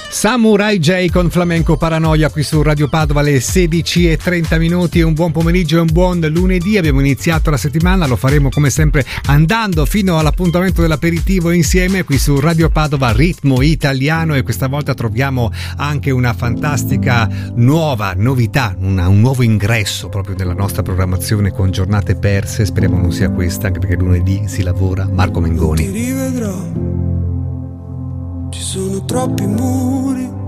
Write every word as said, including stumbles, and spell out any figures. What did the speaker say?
Samurai J con Flamenco Paranoia qui su Radio Padova alle sedici e trenta minuti. Un buon pomeriggio e un buon lunedì. Abbiamo iniziato la settimana, lo faremo come sempre andando fino all'appuntamento dell'aperitivo insieme qui su Radio Padova, ritmo italiano, e questa volta troviamo anche una fantastica nuova novità, una, un nuovo ingresso proprio nella nostra programmazione con giornate perse. Speriamo non sia questa, anche perché lunedì si lavora. Marco Mengoni. Ti rivedrò. Ci sono troppi muri